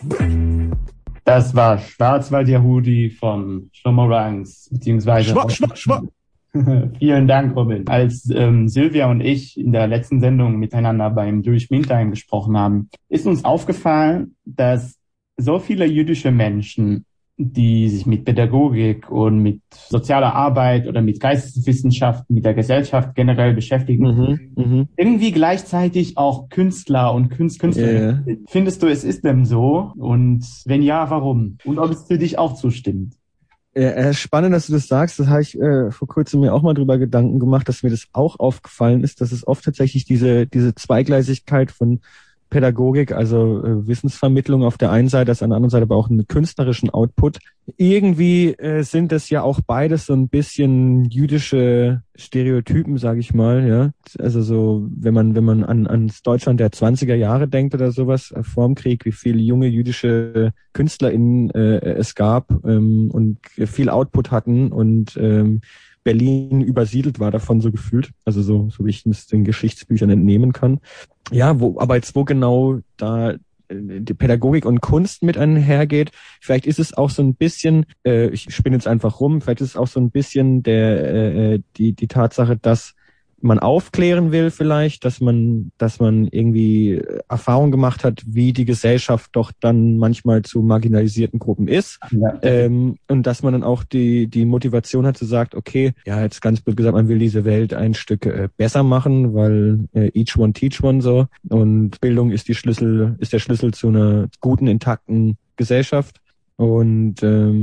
Das war Schwarzwald Yehudi von Shlomo Ranks, beziehungsweise... Schwa. Vielen Dank, Robin. Als Silvia und ich in der letzten Sendung miteinander beim Jewish Meantime gesprochen haben, ist uns aufgefallen, dass so viele jüdische Menschen, die sich mit Pädagogik und mit sozialer Arbeit oder mit Geisteswissenschaften, mit der Gesellschaft generell beschäftigen, irgendwie gleichzeitig auch Künstler und Künstlerinnen sind. Findest du, es ist dem so? Und wenn ja, warum? Und ob es für dich auch zustimmt? Ja, spannend, dass du das sagst. Das habe ich vor kurzem mir auch mal drüber Gedanken gemacht, dass mir das auch aufgefallen ist, dass es oft tatsächlich diese Zweigleisigkeit von Pädagogik, also Wissensvermittlung auf der einen Seite, auf der anderen Seite aber auch einen künstlerischen Output. Irgendwie sind das ja auch beides so ein bisschen jüdische Stereotypen, sage ich mal, ja. Also so, wenn man ans Deutschland der 20er Jahre denkt oder sowas, vorm Krieg, wie viele junge jüdische KünstlerInnen es gab und viel Output hatten und Berlin übersiedelt war davon so gefühlt, also so wie ich es den Geschichtsbüchern entnehmen kann. Ja, wo genau da die Pädagogik und Kunst mit einhergeht, vielleicht ist es auch so ein bisschen, ich spinne jetzt einfach rum, vielleicht ist es auch so ein bisschen die Tatsache, dass man aufklären will vielleicht, dass man irgendwie Erfahrung gemacht hat, wie die Gesellschaft doch dann manchmal zu marginalisierten Gruppen ist. Ja. Und dass man dann auch die Motivation hat, zu sagen, okay, ja, jetzt ganz blöd gesagt, man will diese Welt ein Stück besser machen, weil each one teach one so. Und Bildung ist der Schlüssel zu einer guten, intakten Gesellschaft. Und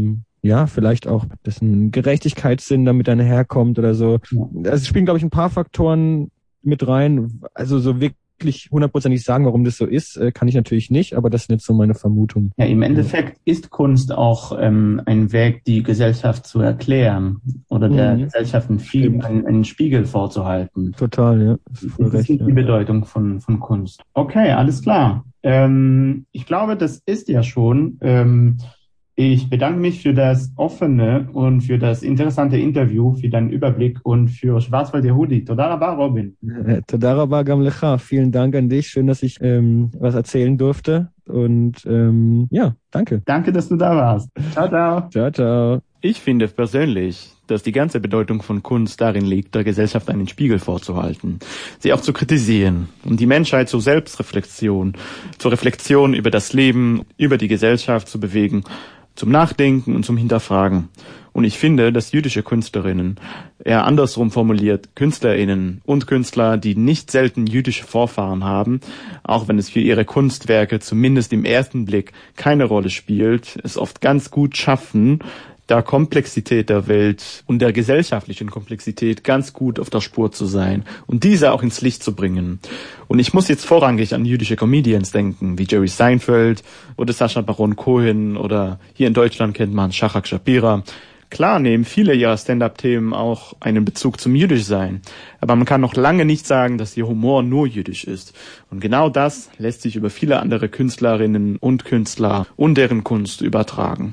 ja, vielleicht auch, dass ein Gerechtigkeitssinn damit einherkommt oder so. Also es spielen, glaube ich, ein paar Faktoren mit rein. Also so wirklich 100%ig sagen, warum das so ist, kann ich natürlich nicht, aber das ist jetzt so meine Vermutung. Ja, im Endeffekt ist Kunst auch ein Weg, die Gesellschaft zu erklären oder der Gesellschaft einen Spiegel vorzuhalten. Total, ja. Das ist die Bedeutung von Kunst. Okay, alles klar. Ich glaube, das ist ja schon... Ich bedanke mich für das offene und für das interessante Interview, für deinen Überblick und für Schwarzwald Yehudi. Toda rabba, Robin. Toda rabba gam lecha. Vielen Dank an dich. Schön, dass ich was erzählen durfte. Und ja, danke. Danke, dass du da warst. Ciao, ciao. Ciao, ciao. Ich finde persönlich, dass die ganze Bedeutung von Kunst darin liegt, der Gesellschaft einen Spiegel vorzuhalten, sie auch zu kritisieren und die Menschheit zur Selbstreflexion, zur Reflexion über das Leben, über die Gesellschaft zu bewegen, zum Nachdenken und zum Hinterfragen. Und ich finde, dass jüdische Künstlerinnen, eher andersrum formuliert, KünstlerInnen und Künstler, die nicht selten jüdische Vorfahren haben, auch wenn es für ihre Kunstwerke zumindest im ersten Blick keine Rolle spielt, es oft ganz gut schaffen, der Komplexität der Welt und der gesellschaftlichen Komplexität ganz gut auf der Spur zu sein und diese auch ins Licht zu bringen. Und ich muss jetzt vorrangig an jüdische Comedians denken, wie Jerry Seinfeld oder Sacha Baron Cohen oder hier in Deutschland kennt man Shachak Shapira. Klar nehmen viele ihrer Stand-up-Themen auch einen Bezug zum Jüdischsein, aber man kann noch lange nicht sagen, dass ihr Humor nur jüdisch ist. Und genau das lässt sich über viele andere Künstlerinnen und Künstler und deren Kunst übertragen.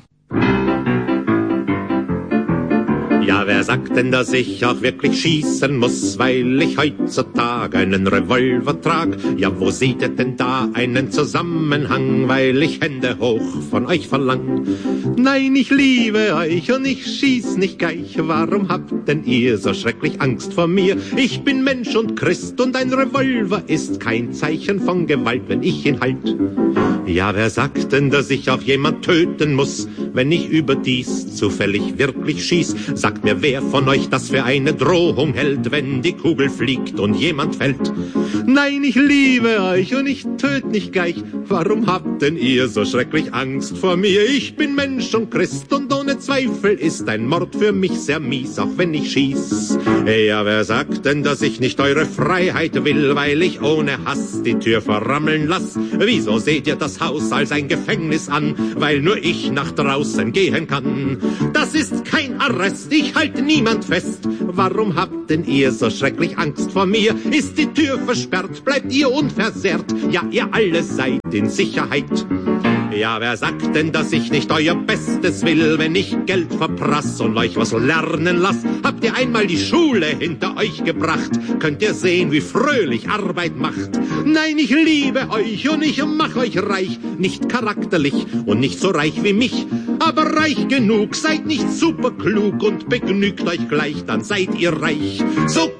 Ja, wer sagt denn, dass ich auch wirklich schießen muss, weil ich heutzutage einen Revolver trag? Ja, wo seht ihr denn da einen Zusammenhang, weil ich Hände hoch von euch verlang? Nein, ich liebe euch und ich schieß nicht gleich. Warum habt denn ihr so schrecklich Angst vor mir? Ich bin Mensch und Christ und ein Revolver ist kein Zeichen von Gewalt, wenn ich ihn halt. Ja, wer sagt denn, dass ich auch jemand töten muss, wenn ich überdies zufällig wirklich schieß? Sagt mir, wer von euch das für eine Drohung hält, wenn die Kugel fliegt und jemand fällt? Nein, ich liebe euch und ich töte nicht gleich. Warum habt denn ihr so schrecklich Angst vor mir? Ich bin Mensch und Christ und ohne Zweifel ist ein Mord für mich sehr mies, auch wenn ich schieß. Ja, wer sagt denn, dass ich nicht eure Freiheit will, weil ich ohne Hass die Tür verrammeln lass? Wieso seht ihr das Haus als ein Gefängnis an, weil nur ich nach draußen gehen kann? Das ist kein Arrest, ich halte niemand fest. Warum habt denn ihr so schrecklich Angst vor mir? Ist die Tür verschlossen? eingesperrt, bleibt ihr unversehrt, ja, ihr alle seid in Sicherheit. Ja, wer sagt denn, dass ich nicht euer Bestes will, wenn ich Geld verprass und euch was lernen lass? Habt ihr einmal die Schule hinter euch gebracht, könnt ihr sehen, wie fröhlich Arbeit macht. Nein, ich liebe euch und ich mach euch reich, nicht charakterlich und nicht so reich wie mich, aber reich genug, seid nicht superklug und begnügt euch gleich, dann seid ihr reich. So